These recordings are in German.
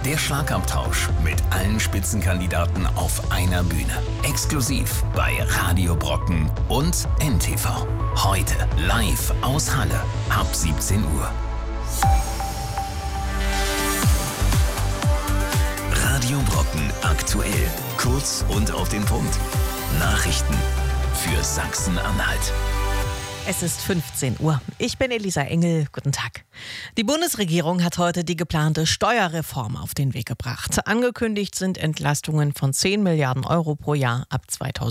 Der Schlagabtausch mit allen Spitzenkandidaten auf einer Bühne. Exklusiv bei Radio Brocken und NTV. Heute live aus Halle ab 17 Uhr. Radio Brocken aktuell. Kurz und auf den Punkt. Nachrichten für Sachsen-Anhalt. Es ist 15 Uhr. Ich bin Elisa Engel. Guten Tag. Die Bundesregierung hat heute die geplante Steuerreform auf den Weg gebracht. Angekündigt sind Entlastungen von 10 Milliarden Euro pro Jahr ab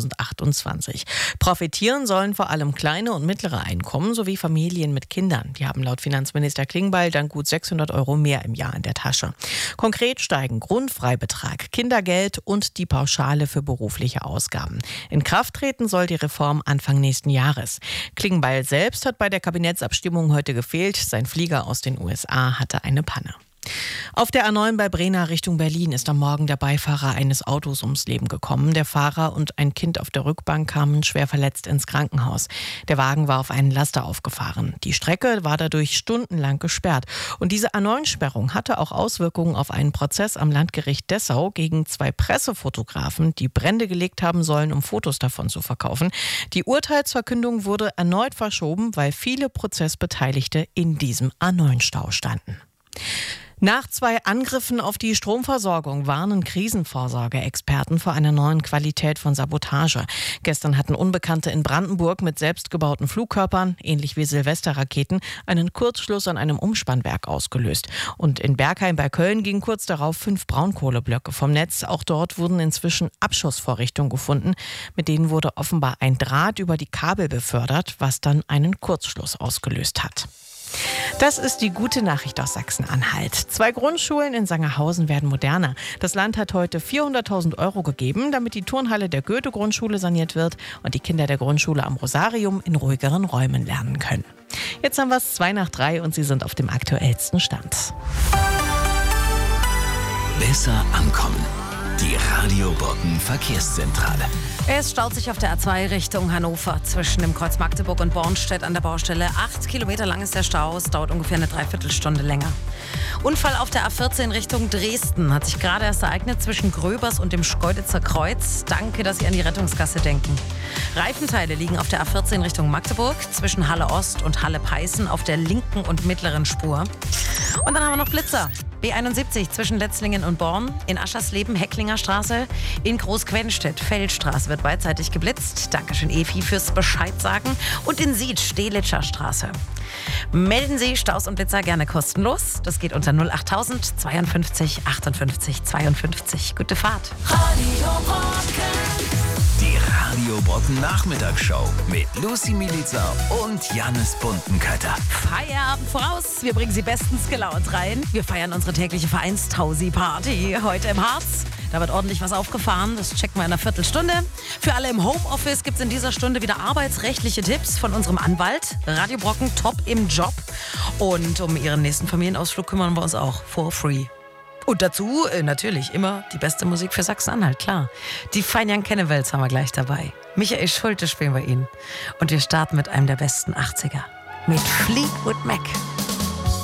2028. Profitieren sollen vor allem kleine und mittlere Einkommen sowie Familien mit Kindern. Die haben laut Finanzminister Klingbeil dann gut 600 Euro mehr im Jahr in der Tasche. Konkret steigen Grundfreibetrag, Kindergeld und die Pauschale für berufliche Ausgaben. In Kraft treten soll die Reform Anfang nächsten Jahres. Klingbeil selbst hat bei der Kabinettsabstimmung heute gefehlt. Sein Flieger aus den USA hatte eine Panne. Auf der A9 bei Brena Richtung Berlin ist am Morgen der Beifahrer eines Autos ums Leben gekommen. Der Fahrer und ein Kind auf der Rückbank kamen schwer verletzt ins Krankenhaus. Der Wagen war auf einen Laster aufgefahren. Die Strecke war dadurch stundenlang gesperrt. Und diese A9-Sperrung hatte auch Auswirkungen auf einen Prozess am Landgericht Dessau gegen 2 Pressefotografen, die Brände gelegt haben sollen, um Fotos davon zu verkaufen. Die Urteilsverkündung wurde erneut verschoben, weil viele Prozessbeteiligte in diesem A9-Stau standen. Nach 2 Angriffen auf die Stromversorgung warnen Krisenvorsorgeexperten vor einer neuen Qualität von Sabotage. Gestern hatten Unbekannte in Brandenburg mit selbstgebauten Flugkörpern, ähnlich wie Silvesterraketen, einen Kurzschluss an einem Umspannwerk ausgelöst. Und in Bergheim bei Köln gingen kurz darauf 5 Braunkohleblöcke vom Netz. Auch dort wurden inzwischen Abschussvorrichtungen gefunden. Mit denen wurde offenbar ein Draht über die Kabel befördert, was dann einen Kurzschluss ausgelöst hat. Das ist die gute Nachricht aus Sachsen-Anhalt. 2 Grundschulen in Sangerhausen werden moderner. Das Land hat heute 400.000 Euro gegeben, damit die Turnhalle der Goethe-Grundschule saniert wird und die Kinder der Grundschule am Rosarium in ruhigeren Räumen lernen können. Jetzt haben wir es 2:03 und Sie sind auf dem aktuellsten Stand. Besser ankommen. Die Radio Brocken Verkehrszentrale. Es staut sich auf der A2 Richtung Hannover zwischen dem Kreuz Magdeburg und Bornstedt an der Baustelle. 8 Kilometer lang ist der Stau, es dauert ungefähr eine Dreiviertelstunde länger. Unfall auf der A14 Richtung Dresden hat sich gerade erst ereignet zwischen Gröbers und dem Schkeuditzer Kreuz. Danke, dass Sie an die Rettungsgasse denken. Reifenteile liegen auf der A14 Richtung Magdeburg zwischen Halle Ost und Halle Peißen auf der linken und mittleren Spur. Und dann haben wir noch Blitzer. B71 zwischen Letzlingen und Born, in Aschersleben Hecklinger Straße, in Großquenstedt Feldstraße wird beidseitig geblitzt. Dankeschön Efi fürs Bescheid sagen. Und in Sied Stehlitscher Straße. Melden Sie Staus und Blitzer gerne kostenlos. Das geht unter 08000 52 58 52. Gute Fahrt. Radio Brocken. Die Radio Brocken Nachmittagsshow mit Lucy Milica und Jannis Buntenkötter. Feierabend voraus. Wir bringen Sie bestens gelaunt rein. Wir feiern unsere tägliche Vereinstausi-Party heute im Harz. Da wird ordentlich was aufgefahren. Das checken wir in einer Viertelstunde. Für alle im Homeoffice gibt es in dieser Stunde wieder arbeitsrechtliche Tipps von unserem Anwalt. Radio Brocken top im Job. Und um Ihren nächsten Familienausflug kümmern wir uns auch for free. Und dazu natürlich immer die beste Musik für Sachsen-Anhalt, klar. Die Fine Young Cannibals haben wir gleich dabei. Michael Schulte spielen wir Ihnen. Und wir starten mit einem der besten 80er. Mit Fleetwood Mac.